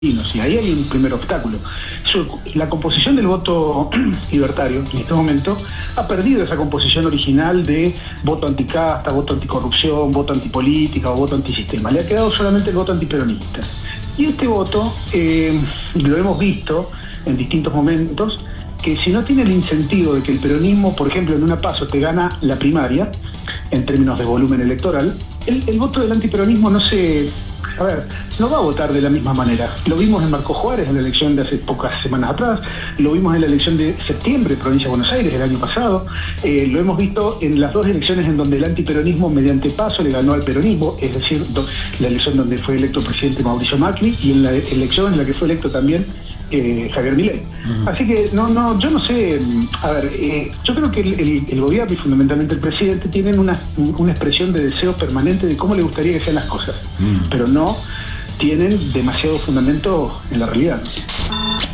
y ahí hay un primer obstáculo. La composición del voto libertario en este momento ha perdido esa composición original de voto anticasta, voto anticorrupción, voto antipolítica o voto antisistema. Le ha quedado solamente el voto antiperonista. Y este voto, lo hemos visto en distintos momentos, que si no tiene el incentivo de que el peronismo, por ejemplo, en una PASO te gana la primaria, en términos de volumen electoral, el voto del antiperonismo no va a votar de la misma manera. Lo vimos en Marcos Juárez en la elección de hace pocas semanas atrás, lo vimos en la elección de septiembre, provincia de Buenos Aires, el año pasado, lo hemos visto en las dos elecciones en donde el antiperonismo mediante PASO le ganó al peronismo, es decir, la elección donde fue electo presidente Mauricio Macri y en la elección en la que fue electo también Javier Milei. Así que yo no sé, yo creo que el gobierno y fundamentalmente el presidente tienen una expresión de deseo permanente de cómo le gustaría que sean las cosas, pero no tienen demasiado fundamento en la realidad.